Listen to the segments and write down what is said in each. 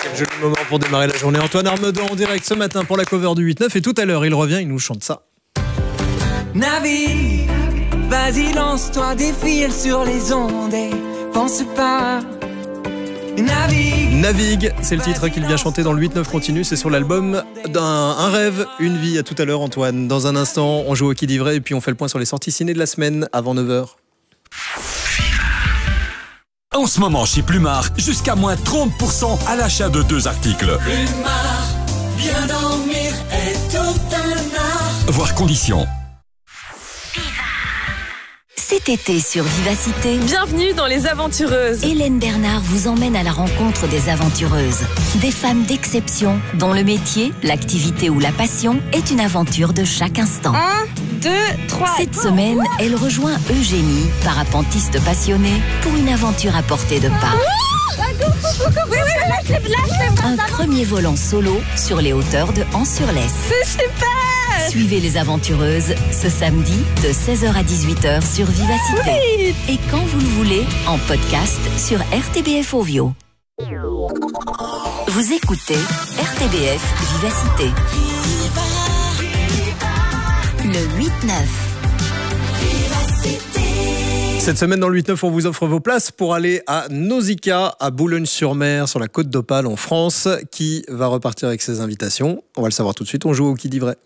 Quel joli moment pour démarrer la journée. Antoine Armeudon en direct ce matin pour la cover du 8-9 et tout à l'heure il revient, il nous chante ça. Navigue, vas-y lance-toi, défile sur les ondes et pense pas. Navigue, c'est le titre qu'il vient chanter dans le 8-9 continu, c'est sur l'album Un rêve, une vie. À tout à l'heure Antoine. Dans un instant, on joue au qui dit vrai et puis on fait le point sur les sorties ciné de la semaine avant 9h. En ce moment chez Plumard, jusqu'à moins 30% à l'achat de 2 articles. Plumard, bien dormir est tout un art. Voir conditions. Cet été sur Vivacité, Bienvenue dans Les Aventureuses. Hélène Bernard vous emmène à la rencontre des aventureuses. Des femmes d'exception dont le métier, l'activité ou la passion est une aventure de chaque instant. 1, 2, 3. Cette semaine, elle rejoint Eugénie, parapentiste passionnée, pour une aventure à portée de pas. Un premier vol en solo sur les hauteurs de Ans-sur-Lesse. C'est super. Suivez les aventureuses ce samedi de 16h à 18h sur Vivacité. Oui. Et quand vous le voulez, en podcast sur RTBF Ovio. Vous écoutez RTBF Vivacité. Le 8-9. Cette semaine dans le 8-9, on vous offre vos places pour aller à Nausicaa, à Boulogne-sur-Mer, sur la côte d'Opale en France. Qui va repartir avec ses invitations? On va le savoir tout de suite, on joue au qui dit vrai.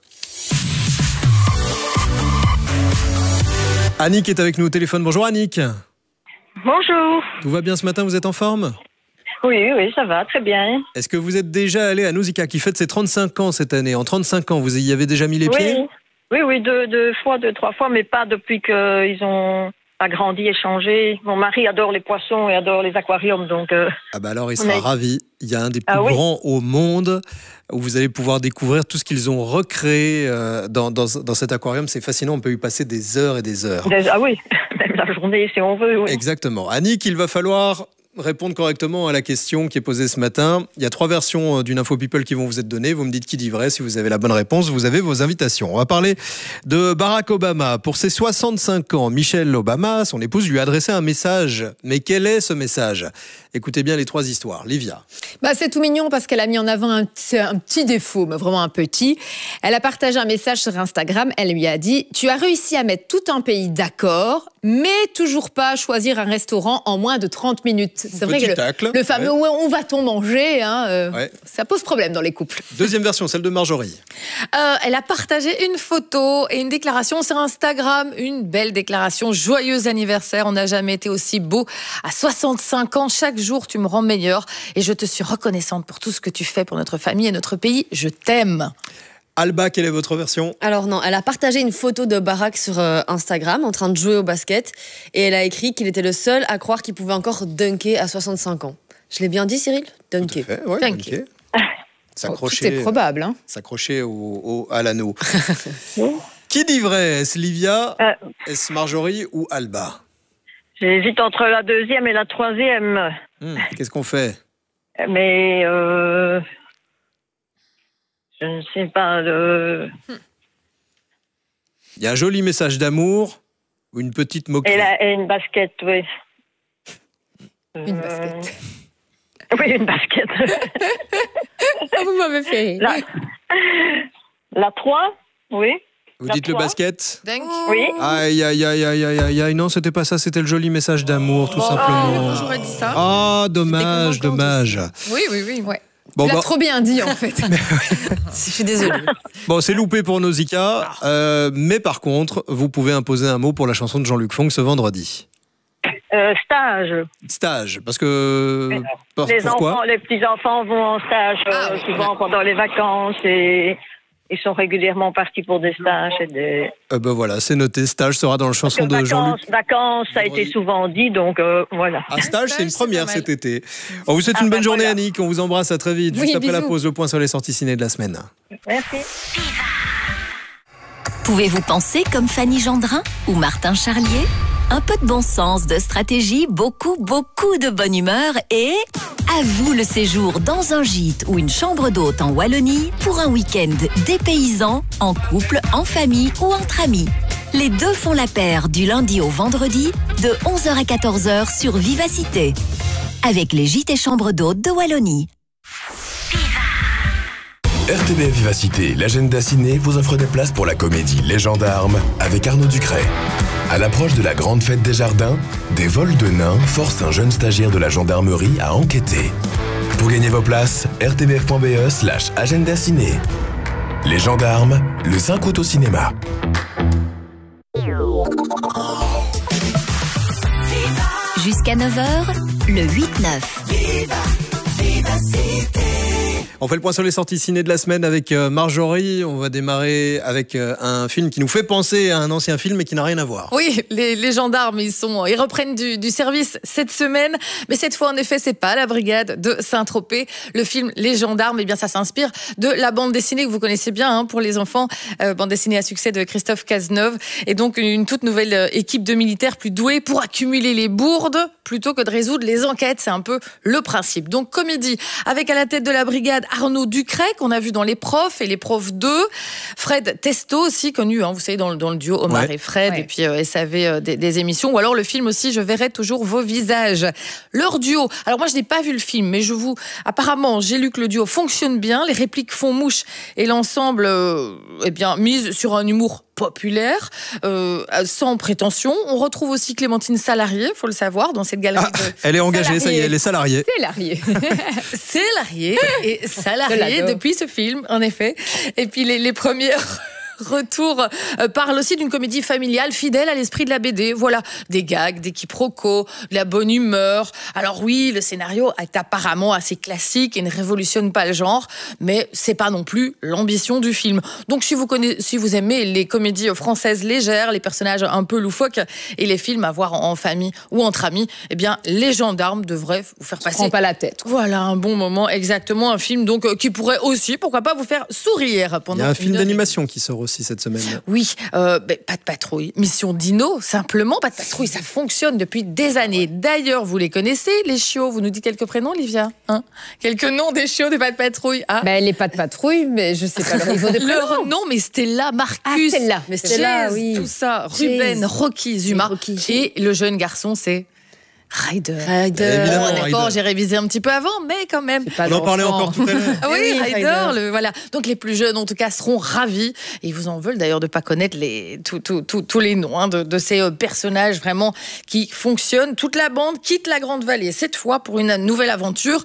Annick est avec nous au téléphone. Bonjour Annick. Bonjour. Tout va bien ce matin, vous êtes en forme? Oui, ça va, très bien. Est-ce que vous êtes déjà allé à Nausicaa, qui fête ses 35 ans cette année? En 35 ans, vous y avez déjà mis les pieds? Oui, deux, trois fois, mais pas depuis qu'ils ont agrandi et changé. Mon mari adore les poissons et adore les aquariums, donc... Ah bah alors il sera ravi. Il y a un des plus grands au monde où vous allez pouvoir découvrir tout ce qu'ils ont recréé dans cet aquarium. C'est fascinant, on peut y passer des heures et des heures. Ah oui, même la journée si on veut. Oui. Exactement. Annick, il va falloir répondre correctement à la question qui est posée ce matin. Il y a 3 versions d'une info people qui vont vous être données. Vous me dites qui dit vrai. Si vous avez la bonne réponse, vous avez vos invitations. On va parler de Barack Obama. Pour ses 65 ans, Michelle Obama, son épouse, lui a adressé un message. Mais quel est ce message? Écoutez bien les 3 histoires. Livia. C'est tout mignon parce qu'elle a mis en avant un petit défaut, mais vraiment un petit. Elle a partagé un message sur Instagram. Elle lui a dit « Tu as réussi à mettre tout un pays d'accord, mais toujours pas choisir un restaurant en moins de 30 minutes. » C'est vrai que le fameux où va-t-on manger, ça pose problème dans les couples. Deuxième version, celle de Marjorie. Elle a partagé une photo et une déclaration sur Instagram. Une belle déclaration. Joyeux anniversaire. On n'a jamais été aussi beau. À 65 ans, chaque jour, tu me rends meilleur. Et je te suis reconnaissante pour tout ce que tu fais pour notre famille et notre pays. Je t'aime. Alba, quelle est votre version? Alors non, elle a partagé une photo de Barack sur Instagram en train de jouer au basket et elle a écrit qu'il était le seul à croire qu'il pouvait encore dunker à 65 ans. Je l'ai bien dit, Cyril? Dunker. Dunker. S'accrocher. C'est probable. Hein. S'accrocher à l'anneau. Qui dit vrai? Est-ce Livia, est-ce Marjorie ou Alba? J'hésite entre la deuxième et la troisième. Qu'est-ce qu'on fait? Mais... je ne sais pas. Il y a un joli message d'amour ou une petite moquerie. Et une basket, oui. Une basket. Oui, une basket. Vous m'avez fait rire. La 3, oui. Vous dites 3. Le basket? Oui. Aïe, non, c'était pas ça, c'était le joli message d'amour, tout simplement. J'aurais dit ça. Ah, dommage. Oui. Ouais. Bon, tu l'as trop bien dit, en fait. Je suis désolée. Bon, c'est loupé pour Nausicaa, mais par contre, vous pouvez imposer un mot pour la chanson de Jean-Luc Fonck ce vendredi. Stage, parce que... Pourquoi? Les petits-enfants vont en stage souvent pendant les vacances et... Ils sont régulièrement partis pour des stages. Voilà, c'est noté. Stage sera dans la chanson de Jean-Luc. Vacances, ça a été souvent dit, donc voilà. Un stage, c'est une première cet été. On vous souhaite une bonne journée, Annick. On vous embrasse, à très vite. Juste après la pause, le point sur les sorties ciné de la semaine. Merci. Pouvez-vous penser comme Fanny Gendrin ou Martin Charlier? Un peu de bon sens, de stratégie, beaucoup de bonne humeur et... à vous le séjour dans un gîte ou une chambre d'hôte en Wallonie pour un week-end dépaysant, en couple, en famille ou entre amis. Les deux font la paire du lundi au vendredi de 11h à 14h sur Vivacité. Avec les gîtes et chambres d'hôtes de Wallonie. RTBF Vivacité, l'agenda ciné vous offre des places pour la comédie Les Gendarmes avec Arnaud Ducret. À l'approche de la grande fête des jardins, des vols de nains forcent un jeune stagiaire de la gendarmerie à enquêter. Pour gagner vos places, rtbf.be/agenda ciné. Les Gendarmes, le 5 août au cinéma. Jusqu'à 9h, le 8-9. On fait le point sur les sorties ciné de la semaine avec Marjorie. On va démarrer avec un film qui nous fait penser à un ancien film mais qui n'a rien à voir. Oui, les gendarmes, ils reprennent du service cette semaine. Mais cette fois, en effet, c'est pas la brigade de Saint-Tropez. Le film Les Gendarmes, eh bien, ça s'inspire de la bande dessinée que vous connaissez bien pour les enfants. Bande dessinée à succès de Christophe Cazeneuve. Et donc, une toute nouvelle équipe de militaires plus doués pour accumuler les bourdes plutôt que de résoudre les enquêtes. C'est un peu le principe. Donc, comédie avec à la tête de la brigade Arnaud Ducret, qu'on a vu dans Les Profs et Les Profs 2. Fred Testo aussi, connu, vous savez, dans le duo Omar et Fred, et puis SAV des émissions. Ou alors le film aussi, Je verrai toujours vos visages. Leur duo. Alors moi, je n'ai pas vu le film, mais apparemment, j'ai lu que le duo fonctionne bien. Les répliques font mouche et l'ensemble, mise sur un humour populaire, sans prétention. On retrouve aussi Clémentine Salarié, faut le savoir, dans cette galerie. Elle est engagée, ça y est, elle est salariée. Salariée et salariée depuis ce film, en effet. Et puis les premières retours parlent aussi d'une comédie familiale fidèle à l'esprit de la BD. Voilà, des gags, des quiproquos, de la bonne humeur. Alors oui, le scénario est apparemment assez classique et ne révolutionne pas le genre, mais c'est pas non plus l'ambition du film. Donc si vous aimez les comédies françaises légères, les personnages un peu loufoques et les films à voir en famille ou entre amis, eh bien Les Gendarmes devraient vous faire passer. Prends pas la tête. Voilà, un bon moment, exactement, un film donc qui pourrait aussi, pourquoi pas, vous faire sourire pendant. Il y a un film d'animation qui sort aussi cette semaine. Oui, Pas de patrouille, Mission Dino, simplement. Pas de patrouille, ça fonctionne depuis des années. D'ailleurs, vous les connaissez, les chiots. Vous nous dites quelques prénoms, Olivia, quelques noms des chiots des Pas de patrouille. Les Pas de patrouille, mais je sais pas leur niveau de prénom. Leur nom, mais Stella, Marcus, Stella, oui. tout ça, Ruben, Rocky, Zuma. Et le jeune garçon, c'est Ryder. Évidemment, d'accord, j'ai révisé un petit peu avant, mais quand même. On en parlait encore tout à l'heure. Oui, Ryder, voilà. Donc les plus jeunes, en tout cas, seront ravis. Et ils vous en veulent d'ailleurs de pas connaître tous les noms de ces personnages vraiment qui fonctionnent. Toute la bande quitte la Grande Vallée, cette fois pour une nouvelle aventure.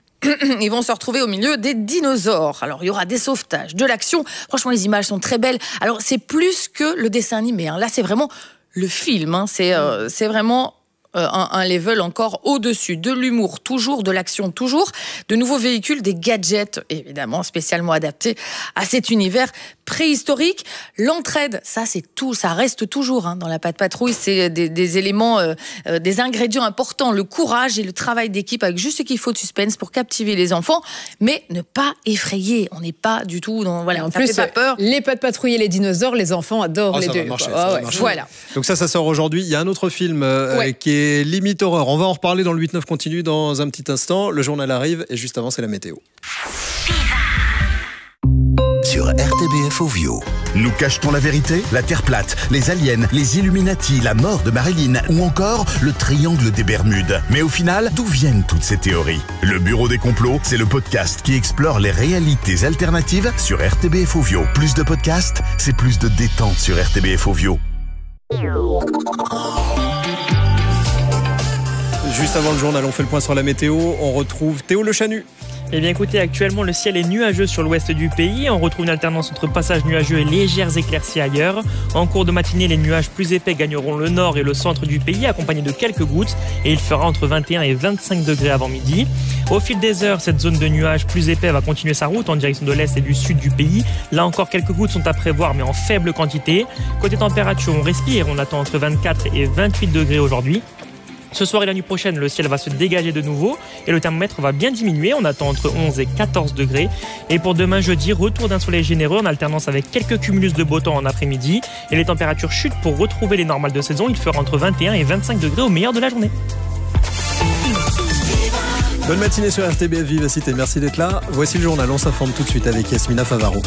Ils vont se retrouver au milieu des dinosaures. Alors, il y aura des sauvetages, de l'action. Franchement, les images sont très belles. Alors, c'est plus que le dessin animé. Là, c'est vraiment le film. C'est vraiment un level encore au-dessus. De l'humour, toujours, de l'action, toujours. De nouveaux véhicules, des gadgets, évidemment, spécialement adaptés à cet univers préhistorique. L'entraide, ça, c'est tout. Ça reste toujours dans la Pas de patrouille. C'est des éléments, des ingrédients importants. Le courage et le travail d'équipe avec juste ce qu'il faut de suspense pour captiver les enfants, mais ne pas effrayer. On n'est pas du tout dans... Voilà, en plus, fait pas peur. Les Pas de patrouille et les dinosaures, les enfants adorent les deux. Ça va marcher. Voilà. Donc ça sort aujourd'hui. Il y a un autre film qui est limite horreur. On va en reparler dans le 8-9 continue dans un petit instant. Le journal arrive et juste avant, c'est la météo. Sur RTBF Ovio. Nous cache-t-on la vérité? La Terre plate, les aliens, les Illuminati, la mort de Marilyn ou encore le triangle des Bermudes. Mais au final, d'où viennent toutes ces théories? Le Bureau des complots, c'est le podcast qui explore les réalités alternatives sur RTBF Ovio. Plus de podcasts, c'est plus de détente sur RTBF Ovio. Juste avant le journal, on fait le point sur la météo. On retrouve Théo Le Chanu. Eh bien écoutez, actuellement le ciel est nuageux sur l'ouest du pays. On retrouve une alternance entre passages nuageux et légères éclaircies ailleurs. En cours de matinée, les nuages plus épais gagneront le nord et le centre du pays, accompagnés de quelques gouttes. Et il fera entre 21 et 25 degrés avant midi. Au fil des heures, cette zone de nuages plus épais va continuer sa route en direction de l'est et du sud du pays. Là encore, quelques gouttes sont à prévoir, mais en faible quantité. Côté température, on respire. On attend entre 24 et 28 degrés aujourd'hui. Ce soir et la nuit prochaine, le ciel va se dégager de nouveau et le thermomètre va bien diminuer. On attend entre 11 et 14 degrés. Et pour demain jeudi, retour d'un soleil généreux en alternance avec quelques cumulus de beau temps en après-midi. Et les températures chutent pour retrouver les normales de saison. Il fera entre 21 et 25 degrés au meilleur de la journée. Bonne matinée sur RTBF Vivacité. Merci d'être là. Voici le journal. On s'informe tout de suite avec Yasmina Favaro.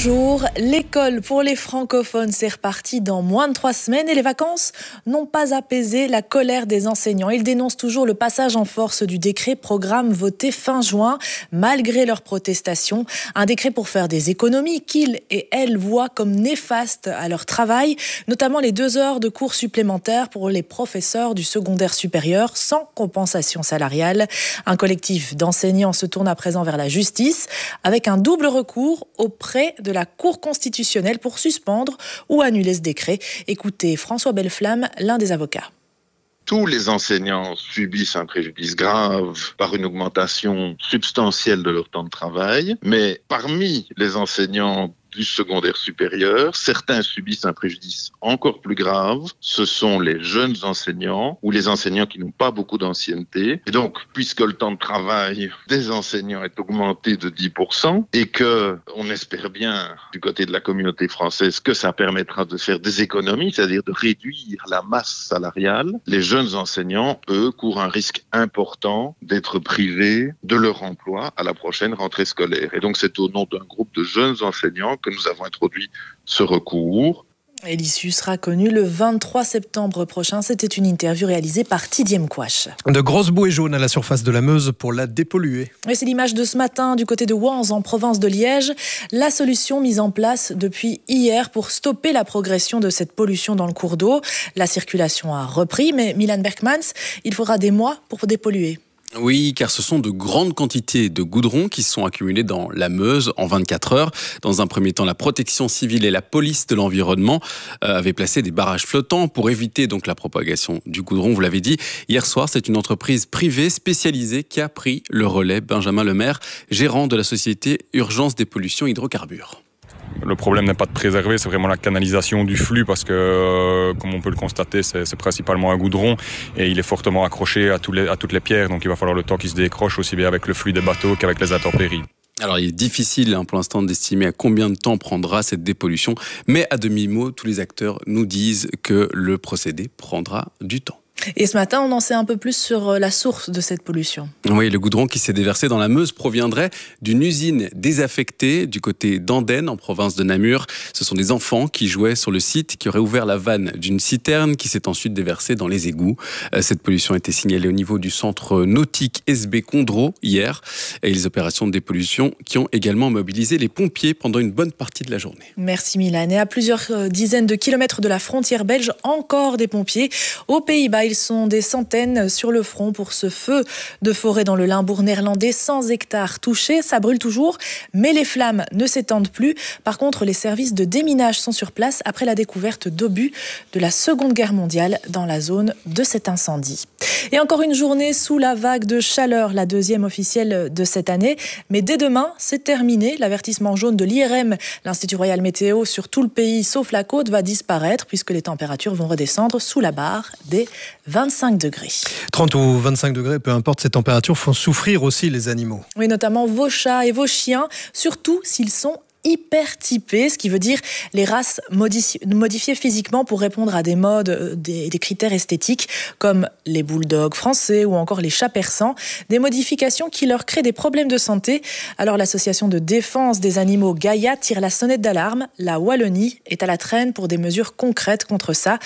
Bonjour, l'école pour les francophones c'est reparti dans moins de 3 semaines et les vacances n'ont pas apaisé la colère des enseignants. Ils dénoncent toujours le passage en force du décret programme voté fin juin malgré leurs protestations. Un décret pour faire des économies qu'ils et elles voient comme néfastes à leur travail, notamment les 2 heures de cours supplémentaires pour les professeurs du secondaire supérieur sans compensation salariale. Un collectif d'enseignants se tourne à présent vers la justice avec un double recours auprès de la Cour constitutionnelle pour suspendre ou annuler ce décret. Écoutez François Belleflamme, l'un des avocats. Tous les enseignants subissent un préjudice grave par une augmentation substantielle de leur temps de travail, mais parmi les enseignants du secondaire supérieur, certains subissent un préjudice encore plus grave. Ce sont les jeunes enseignants ou les enseignants qui n'ont pas beaucoup d'ancienneté. Et donc, puisque le temps de travail des enseignants est augmenté de 10% et que on espère bien du côté de la communauté française que ça permettra de faire des économies, c'est-à-dire de réduire la masse salariale, les jeunes enseignants, eux, courent un risque important d'être privés de leur emploi à la prochaine rentrée scolaire. Et donc, c'est au nom d'un groupe de jeunes enseignants que nous avons introduit ce recours. Et l'issue sera connue le 23 septembre prochain. C'était une interview réalisée par Tidier Mkwash. De grosses bouées jaunes à la surface de la Meuse pour la dépolluer. Oui, c'est l'image de ce matin du côté de Wans en province de Liège. La solution mise en place depuis hier pour stopper la progression de cette pollution dans le cours d'eau. La circulation a repris, mais Milan Berkmans, il faudra des mois pour dépolluer. Oui, car ce sont de grandes quantités de goudron qui sont accumulées dans la Meuse en 24 heures. Dans un premier temps, la protection civile et la police de l'environnement avaient placé des barrages flottants pour éviter donc la propagation du goudron. Vous l'avez dit, hier soir, c'est une entreprise privée spécialisée qui a pris le relais. Benjamin Lemaire, gérant de la société Urgence des pollutions hydrocarbures. Le problème n'est pas de préserver, c'est vraiment la canalisation du flux parce que, comme on peut le constater, c'est principalement un goudron et il est fortement accroché à toutes les pierres. Donc il va falloir le temps qu'il se décroche aussi bien avec le flux des bateaux qu'avec les intempéries. Alors il est difficile pour l'instant d'estimer à combien de temps prendra cette dépollution, mais à demi-mot, tous les acteurs nous disent que le procédé prendra du temps. Et ce matin, on en sait un peu plus sur la source de cette pollution. Oui, le goudron qui s'est déversé dans la Meuse proviendrait d'une usine désaffectée du côté d'Andenne, en province de Namur. Ce sont des enfants qui jouaient sur le site, qui auraient ouvert la vanne d'une citerne qui s'est ensuite déversée dans les égouts. Cette pollution a été signalée au niveau du centre nautique SB Condro hier. Et les opérations de dépollution qui ont également mobilisé les pompiers pendant une bonne partie de la journée. Merci Milan. Et à plusieurs dizaines de kilomètres de la frontière belge, encore des pompiers. Aux Pays-Bas, ils sont des centaines sur le front pour ce feu de forêt dans le Limbourg néerlandais. 100 hectares touchés, ça brûle toujours, mais les flammes ne s'étendent plus. Par contre, les services de déminage sont sur place après la découverte d'obus de la Seconde Guerre mondiale dans la zone de cet incendie. Et encore une journée sous la vague de chaleur, la 2e officielle de cette année. Mais dès demain, c'est terminé. L'avertissement jaune de l'IRM, l'Institut Royal Météo, sur tout le pays, sauf la côte, va disparaître puisque les températures vont redescendre sous la barre des 25 degrés. 30 ou 25 degrés, peu importe, ces températures font souffrir aussi les animaux. Oui, notamment vos chats et vos chiens, surtout s'ils sont hyper typés, ce qui veut dire les races modifiées physiquement pour répondre à des modes, des critères esthétiques, comme les bulldogs français ou encore les chats persans, des modifications qui leur créent des problèmes de santé. Alors l'association de défense des animaux Gaïa tire la sonnette d'alarme. La Wallonie est à la traîne pour des mesures concrètes contre ça.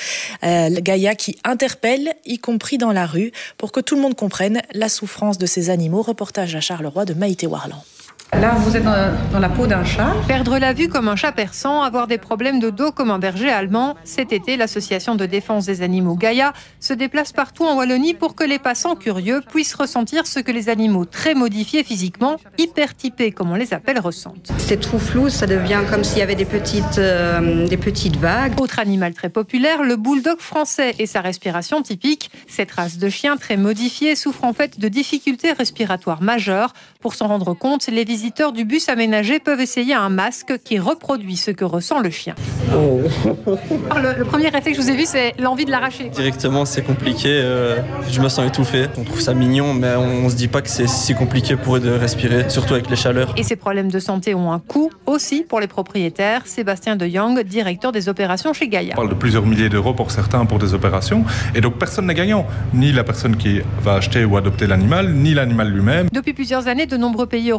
Gaïa qui interpelle, y compris dans la rue, pour que tout le monde comprenne la souffrance de ces animaux. Reportage à Charleroi de Maïté Warland. Là, vous êtes dans la peau d'un chat. Perdre la vue comme un chat persan, avoir des problèmes de dos comme un berger allemand. Cet été, l'association de défense des animaux Gaïa se déplace partout en Wallonie pour que les passants curieux puissent ressentir ce que les animaux très modifiés physiquement, hypertypés comme on les appelle, ressentent. C'est trop flou, ça devient comme s'il y avait des petites vagues. Autre animal très populaire, le bulldog français et sa respiration typique. Cette race de chien très modifiée souffre en fait de difficultés respiratoires majeures. Pour s'en rendre compte, les visiteurs du bus aménagé peuvent essayer un masque qui reproduit ce que ressent le chien. Oh. Le premier réflexe que je vous ai vu, c'est l'envie de l'arracher. Directement, c'est compliqué. Je me sens étouffé. On trouve ça mignon, mais on se dit pas que c'est si compliqué pour eux de respirer, surtout avec les chaleurs. Et ces problèmes de santé ont un coût aussi pour les propriétaires. Sébastien De Jong, directeur des opérations chez Gaïa. On parle de plusieurs milliers d'euros pour certains pour des opérations. Et donc personne n'est gagnant. Ni la personne qui va acheter ou adopter l'animal, ni l'animal lui-même. Depuis plusieurs années, de nombreux pays européens légifèrent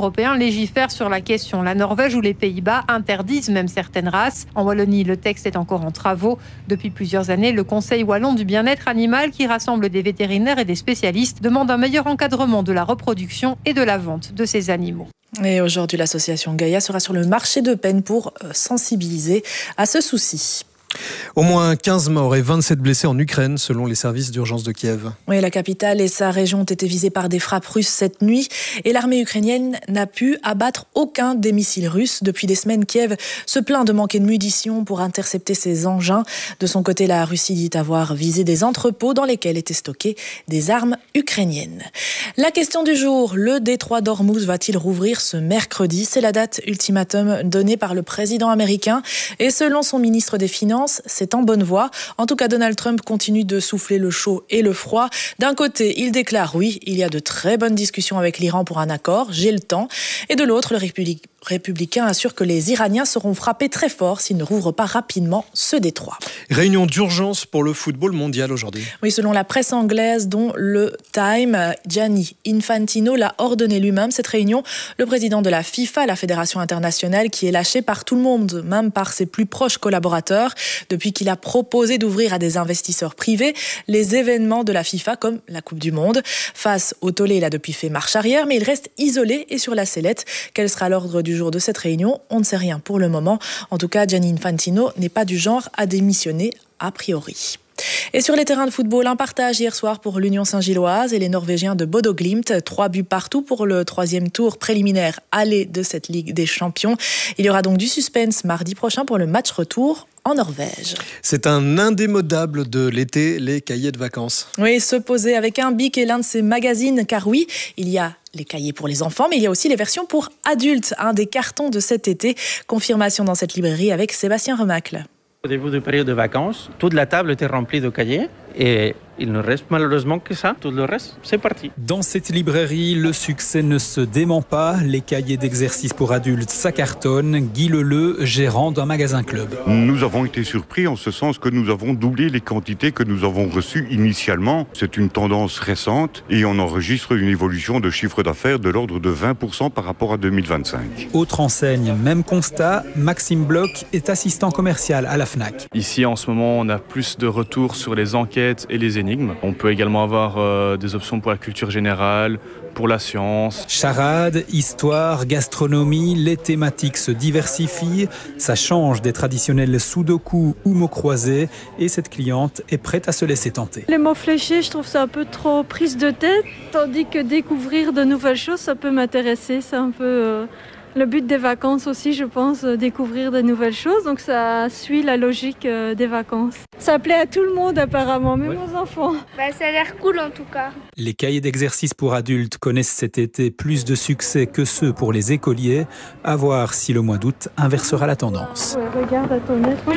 légifèrent sur la question. La Norvège ou les Pays-Bas interdisent même certaines races. En Wallonie, le texte est encore en travaux. Depuis plusieurs années, le Conseil wallon du bien-être animal, qui rassemble des vétérinaires et des spécialistes, demande un meilleur encadrement de la reproduction et de la vente de ces animaux. Et aujourd'hui, l'association Gaïa sera sur le marché de Penne pour sensibiliser à ce souci. Au moins 15 morts et 27 blessés en Ukraine, selon les services d'urgence de Kiev. Oui, la capitale et sa région ont été visées par des frappes russes cette nuit. Et l'armée ukrainienne n'a pu abattre aucun des missiles russes. Depuis des semaines, Kiev se plaint de manquer de munitions pour intercepter ses engins. De son côté, la Russie dit avoir visé des entrepôts dans lesquels étaient stockées des armes ukrainiennes. La question du jour, le détroit d'Ormuz va-t-il rouvrir ce mercredi ? C'est la date ultimatum donnée par le président américain. Et selon son ministre des Finances, c'est en bonne voie. En tout cas, Donald Trump continue de souffler le chaud et le froid. D'un côté, il déclare oui, il y a de très bonnes discussions avec l'Iran pour un accord, j'ai le temps. Et de l'autre, le républicain assure que les Iraniens seront frappés très fort s'ils ne rouvrent pas rapidement ce détroit. Réunion d'urgence pour le football mondial aujourd'hui. Oui, selon la presse anglaise, dont le Time, Gianni Infantino l'a ordonné lui-même. Cette réunion, le président de la FIFA, la fédération internationale, qui est lâché par tout le monde, même par ses plus proches collaborateurs, depuis qu'il a proposé d'ouvrir à des investisseurs privés les événements de la FIFA comme la Coupe du Monde. Face au tollé, il a depuis fait marche arrière, mais il reste isolé et sur la sellette. Quel sera l'ordre du jour de cette réunion ? On ne sait rien pour le moment. En tout cas, Gianni Infantino n'est pas du genre à démissionner a priori. Et sur les terrains de football, un partage hier soir pour l'Union Saint-Gilloise et les Norvégiens de Bodo Glimt. 3 buts partout pour le 3e tour préliminaire aller de cette Ligue des Champions. Il y aura donc du suspense mardi prochain pour le match retour en Norvège. C'est un indémodable de l'été, les cahiers de vacances. Oui, se poser avec un bic et l'un de ces magazines, car oui, il y a les cahiers pour les enfants, mais il y a aussi les versions pour adultes, un des cartons de cet été. Confirmation dans cette librairie avec Sébastien Remacle. Au début de période de vacances, toute la table était remplie de cahiers et il ne reste malheureusement que ça. Tout le reste, c'est parti. Dans cette librairie, le succès ne se dément pas. Les cahiers d'exercice pour adultes, ça cartonne. Guy Leleu, gérant d'un magasin club. Nous avons été surpris en ce sens que nous avons doublé les quantités que nous avons reçues initialement. C'est une tendance récente et on enregistre une évolution de chiffre d'affaires de l'ordre de 20% par rapport à 2025. Autre enseigne, même constat, Maxime Bloch est assistant commercial à la Fnac. Ici, en ce moment, on a plus de retours sur les enquêtes et les énigmes. On peut également avoir des options pour la culture générale, pour la science. Charade, histoire, gastronomie, les thématiques se diversifient. Ça change des traditionnels sudoku ou mots croisés. Et cette cliente est prête à se laisser tenter. Les mots fléchés, je trouve ça un peu trop prise de tête. Tandis que découvrir de nouvelles choses, ça peut m'intéresser. C'est un peu... Le but des vacances aussi, je pense, découvrir de nouvelles choses. Donc ça suit la logique des vacances. Ça plaît à tout le monde apparemment, même aux enfants. Ça a l'air cool en tout cas. Les cahiers d'exercice pour adultes connaissent cet été plus de succès que ceux pour les écoliers. À voir si le mois d'août inversera la tendance. Ouais, regarde à ton être. Moi,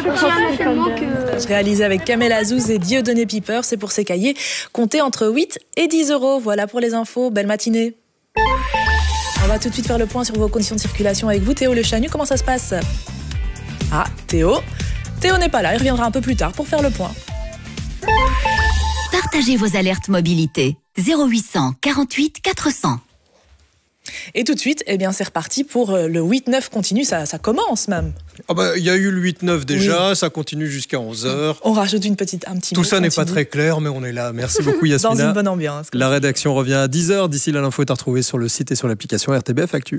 je réalisé avec Kamel Azouz et Dieudonné Piper. C'est pour ces cahiers comptés entre 8 et 10 €. Voilà pour les infos. Belle matinée. On va tout de suite faire le point sur vos conditions de circulation avec vous, Théo Le Chanu. Comment ça se passe ? Ah, Théo n'est pas là, il reviendra un peu plus tard pour faire le point. Partagez vos alertes mobilité. 0800 48 400. Et tout de suite, c'est reparti pour le 8-9 continu, ça commence même. Il y a eu le 8-9 déjà, ça continue jusqu'à 11h. On rajoute un petit Tout ça n'est pas très clair, mais on est là. Merci beaucoup Yasmina. Dans une bonne ambiance. La rédaction revient à 10h. D'ici là, l'info est à retrouver sur le site et sur l'application RTBF Actu.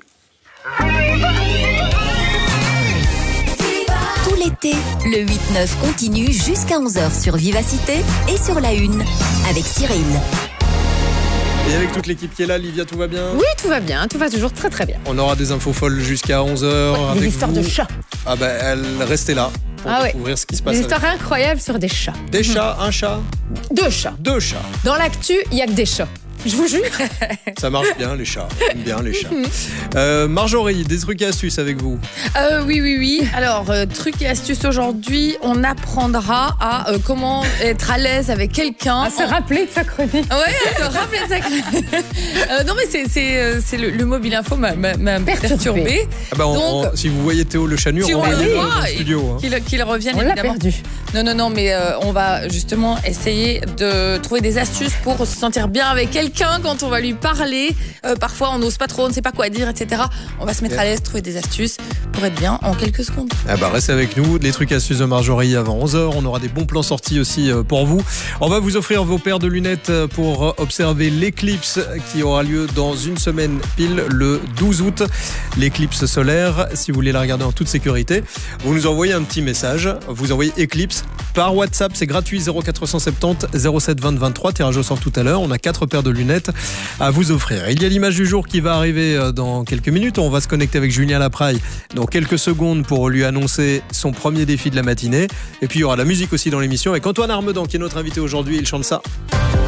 Tout l'été, le 8-9 continue jusqu'à 11h sur Vivacité et sur La Une avec Cyril. Et avec toute l'équipe qui est là, Livia, tout va bien ? Oui, tout va bien, tout va toujours très très bien. On aura des infos folles jusqu'à 11h avec des histoires vous. De chats. Restez là pour découvrir ce qui se passe. Des histoires incroyables sur des chats. Des chats, un chat ? 2 chats. 2 chats. Dans l'actu, il n'y a que des chats. Je vous jure. Ça marche bien, les chats. J'aime bien les chats. Marjorie, des trucs et astuces avec vous. Oui. Alors, trucs et astuces aujourd'hui, on apprendra à comment être à l'aise avec quelqu'un. À se rappeler de sa chronique. Ouais, à se rappeler de sa chronique. Non, mais c'est le mobile info m'a perturbé. Donc, si vous voyez Théo Le Chanu, on va dans le studio. Qu'il revienne, on évidemment. On l'a perdu. Non, mais on va justement essayer de trouver des astuces pour se sentir bien avec quelqu'un. quelqu'un quand on va lui parler. Parfois, on n'ose pas trop, on ne sait pas quoi dire, etc. On va se mettre à l'aise, trouver des astuces pour être bien en quelques secondes. Ah bah restez avec nous, les trucs astuces de Marjorie avant 11h. On aura des bons plans sortis aussi pour vous. On va vous offrir vos paires de lunettes pour observer l'éclipse qui aura lieu dans une semaine pile, le 12 août. L'éclipse solaire, si vous voulez la regarder en toute sécurité, vous nous envoyez un petit message. Vous envoyez éclipse par WhatsApp, c'est gratuit, 0470 07 20 23. Tirage au sort tout à l'heure. On a 4 paires de lunettes à vous offrir. Il y a l'image du jour qui va arriver dans quelques minutes. On va se connecter avec Julien Lapraille dans quelques secondes pour lui annoncer son premier défi de la matinée. Et puis il y aura la musique aussi dans l'émission avec Antoine Armedan qui est notre invité aujourd'hui. Il chante ça.